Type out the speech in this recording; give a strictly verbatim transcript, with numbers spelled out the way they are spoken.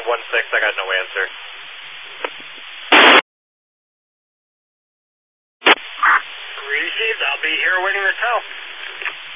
one six, I got no answer. Received, I'll be here waiting to tell.